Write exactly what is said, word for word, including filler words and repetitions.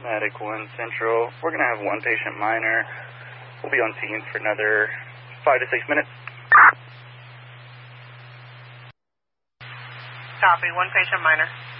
Medic one Central. We're going to have one patient minor. We'll be on scene for another five to six minutes. Copy, one patient minor.